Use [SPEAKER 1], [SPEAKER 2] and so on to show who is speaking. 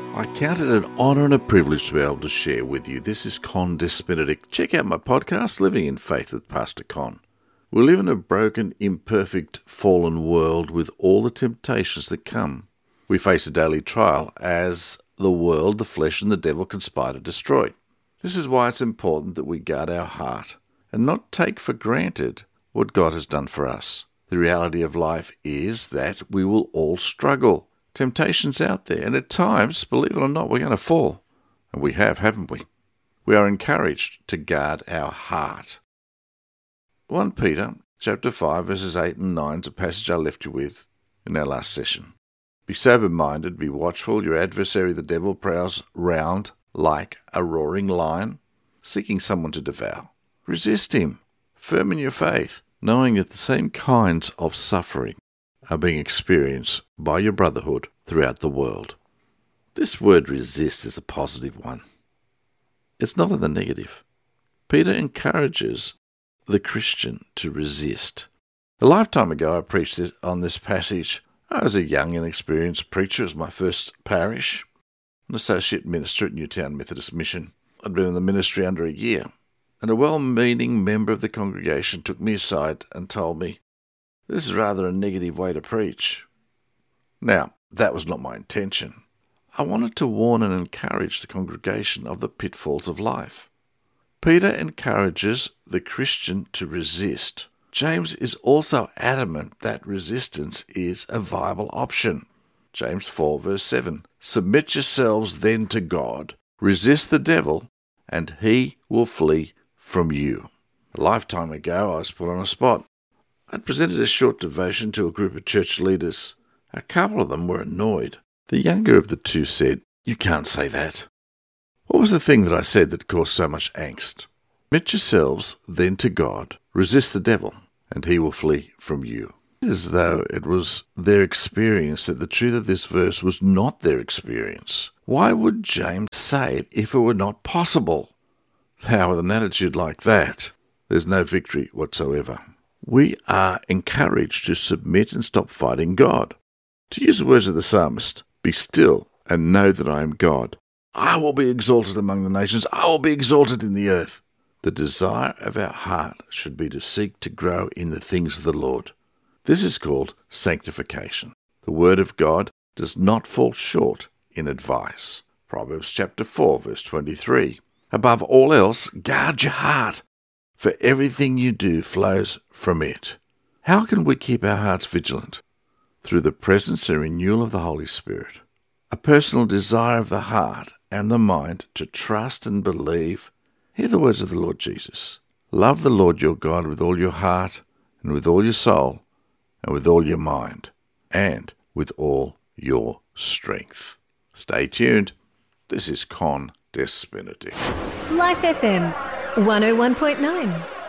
[SPEAKER 1] I count it an honour and a privilege to be able to share with you. This is Con Des Benedict. Check out my podcast, Living in Faith with Pastor Con. We live in a broken, imperfect, fallen world with all the temptations that come. We face a daily trial as the world, the flesh, and the devil conspire to destroy. This is why it's important that we guard our heart and not take for granted what God has done for us. The reality of life is that we will all struggle. Temptation's out there, and at times, believe it or not, we're going to fall. And we have, haven't we? We are encouraged to guard our heart. 1 Peter chapter 5, verses 8 and 9 is a passage I left you with in our last session. Be sober-minded, be watchful. Your adversary, the devil, prowls round like a roaring lion, seeking someone to devour. Resist him, firm in your faith, knowing that the same kinds of suffering are being experienced by your brotherhood throughout the world. This word resist is a positive one. It's not in the negative. Peter encourages the Christian to resist. A lifetime ago I preached on this passage. I was a young, inexperienced preacher. It was my first parish, an associate minister at Newtown Methodist Mission. I'd been in the ministry under a year, and a well-meaning member of the congregation took me aside and told me, "This is rather a negative way to preach." Now, that was not my intention. I wanted to warn and encourage the congregation of the pitfalls of life. Peter encourages the Christian to resist. James is also adamant that resistance is a viable option. James 4, verse 7, "Submit yourselves then to God, resist the devil, and he will flee from you." A lifetime ago I was put on a spot. I'd presented a short devotion to a group of church leaders. A couple of them were annoyed. The younger of the two said, "You can't say that." What was the thing that I said that caused so much angst? "Submit yourselves then to God, resist the devil, and he will flee from you." As though it was their experience that the truth of this verse was not their experience. Why would James say it if it were not possible? Now, with an attitude like that, there's no victory whatsoever. We are encouraged to submit and stop fighting God. To use the words of the psalmist, "Be still and know that I am God. I will be exalted among the nations. I will be exalted in the earth." The desire of our heart should be to seek to grow in the things of the Lord. This is called sanctification. The Word of God does not fall short in advice. Proverbs chapter 4, verse 23. "Above all else, guard your heart, for everything you do flows from it." How can we keep our hearts vigilant? Through the presence and renewal of the Holy Spirit. A personal desire of the heart and the mind to trust and believe. Hear the words of the Lord Jesus. "Love the Lord your God with all your heart and with all your soul and with all your mind and with all your strength." Stay tuned. This is Con Des Benedict.
[SPEAKER 2] Life FM 101.9